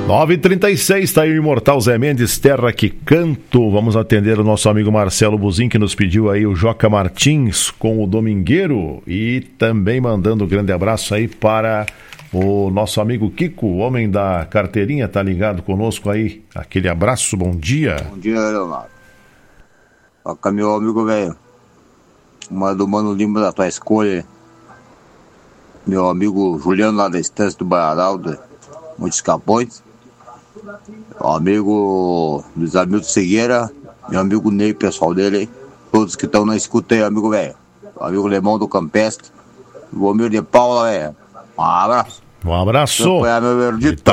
9h36, está aí o Imortal Zé Mendes, Terra que Canto. Vamos atender o nosso amigo Marcelo Buzin, que nos pediu aí o Joca Martins com o Domingueiro. E também mandando um grande abraço aí para o nosso amigo Kiko, o homem da carteirinha, tá ligado conosco aí. Aquele abraço, bom dia. Bom dia, Leonardo. Toca meu amigo velho. Uma do Mano Lima da tua escolha. Meu amigo Juliano lá da Estância do Baiaral, Montes Capões. Meu amigo Luiz Hamilton Segueira. Meu amigo Ney, pessoal dele. Todos que estão na escuta aí, amigo velho. Meu amigo Lemão do Campestre. O amigo de Paula, velho. Um abraço. Um abraço. Meu verdito.